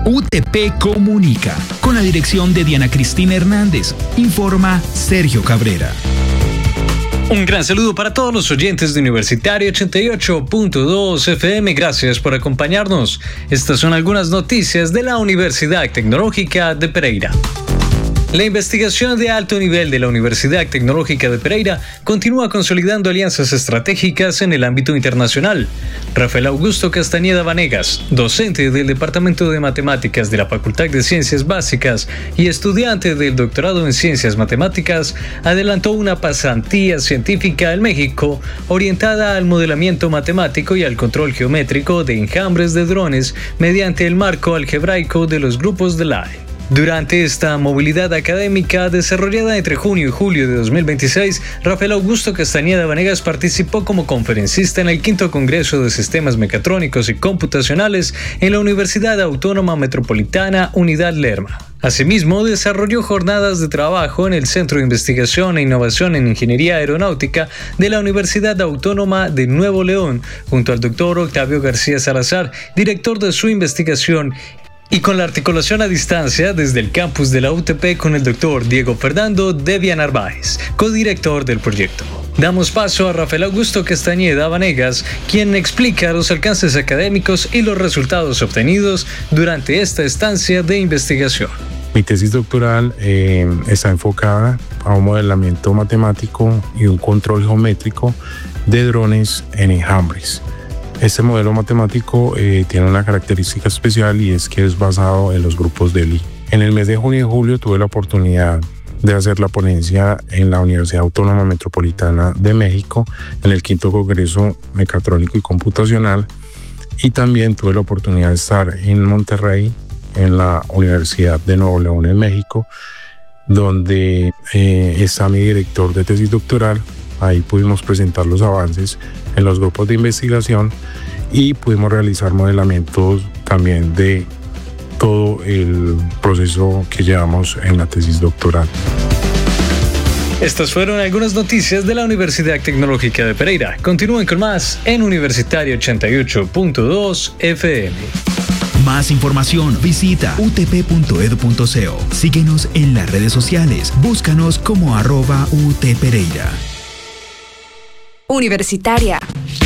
UTP Comunica, con la dirección de Diana Cristina Hernández. Informa Sergio Cabrera. Un gran saludo para todos los oyentes de Universitario 88.2 FM. Gracias por acompañarnos. Estas son algunas noticias de la Universidad Tecnológica de Pereira. La investigación de alto nivel de la Universidad Tecnológica de Pereira continúa consolidando alianzas estratégicas en el ámbito internacional. Rafael Augusto Castañeda Vanegas, docente del Departamento de Matemáticas de la Facultad de Ciencias Básicas y estudiante del doctorado en Ciencias Matemáticas, adelantó una pasantía científica en México orientada al modelamiento matemático y al control geométrico de enjambres de drones mediante el marco algebraico de los grupos de Lie. Durante esta movilidad académica desarrollada entre junio y julio de 2026, Rafael Augusto Castañeda Vanegas participó como conferencista en el 5º Congreso de Sistemas Mecatrónicos y Computacionales en la Universidad Autónoma Metropolitana Unidad Lerma. Asimismo, desarrolló jornadas de trabajo en el Centro de Investigación e Innovación en Ingeniería Aeronáutica de la Universidad Autónoma de Nuevo León, junto al doctor Octavio García Salazar, director de su investigación, y con la articulación a distancia desde el campus de la UTP con el doctor Diego Fernando Devia Narváez, codirector del proyecto. Damos paso a Rafael Augusto Castañeda Vanegas, quien explica los alcances académicos y los resultados obtenidos durante esta estancia de investigación. Mi tesis doctoral está enfocada a un modelamiento matemático y un control geométrico de drones en enjambres. Este modelo matemático tiene una característica especial y es que es basado en los grupos de Lie. En el mes de junio y julio tuve la oportunidad de hacer la ponencia en la Universidad Autónoma Metropolitana de México en el 5º Congreso Mecatrónico y Computacional, y también tuve la oportunidad de estar en Monterrey, en la Universidad de Nuevo León en México, donde está mi director de tesis doctoral. Ahí pudimos presentar los avances en los grupos de investigación y pudimos realizar modelamientos también de todo el proceso que llevamos en la tesis doctoral. Estas fueron algunas noticias de la Universidad Tecnológica de Pereira. Continúen con más en Universitario 88.2 FM. Más información, visita utp.edu.co. Síguenos en las redes sociales. Búscanos como @UTPereira. Universitaria